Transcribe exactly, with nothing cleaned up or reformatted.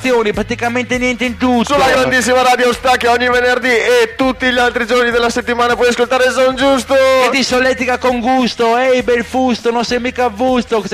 informazioni, praticamente niente in tutto. Sulla grandissima Radio Sta, che ogni venerdì e tutti gli altri giorni della settimana puoi ascoltare Son Giusto. Che ti solletica con gusto, ehi bel fusto, non sei mica avvusto.